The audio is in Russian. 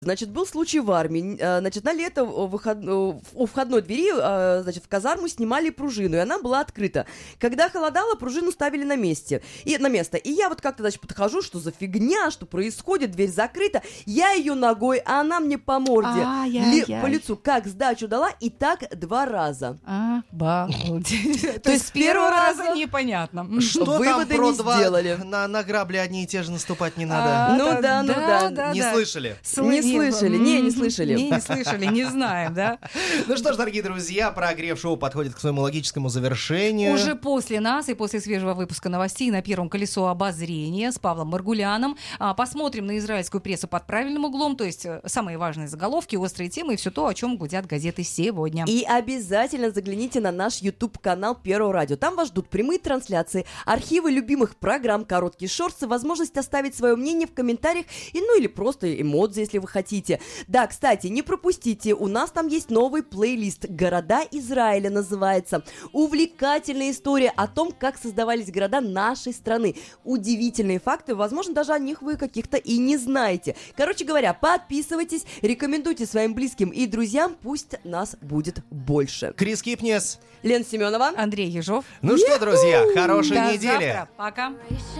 Значит, был случай в армии. Значит, на лето у входной двери, значит, в казарму снимали пружину, и она была открыта. Когда холодало, пружину ставили на место. И я вот как-то, значит, подхожу, что за фигня, что происходит, дверь закрыта. Я ее ногой, а она мне по морде, по лицу, как сдачу дала, и так 2 раза. Обалдеть. То есть с первого раза непонятно. Что выводы там не сделали. На грабли одни и те же наступать не надо. Ну да. Не слышали? Не слышали, не слышали. Не слышали, не знаем, да? Ну что ж, дорогие друзья, прогрев-шоу подходит к своему логическому завершению. Уже после нас и после свежего выпуска новостей на Первом колесо обозрения с Павлом Маргуляном посмотрим на израильскую прессу под правильным углом, то есть самые важные заголовки, острые темы и все то, о чем гудят газеты сегодня. И обязательно загляните на наш YouTube-канал Первого радио. Там вас ждут прямые трансляции, архивы любимых программ, короткие шорты, возможность оставить свое мнение в комментариях, или просто эмодзи, если вы хотите. Да, кстати, не пропустите, у нас там есть новый плейлист «Города Израиля» называется. Увлекательная история о том, как создавались города нашей страны. Удивительные факты, возможно, даже о них вы каких-то и не знаете. Короче говоря, подписывайтесь, рекомендуйте своим близким и друзьям, пусть нас будет больше. Крис Кипнес, Лена Семенова, Андрей Ежов. Ну что, друзья, хорошей недели. Завтра. Пока.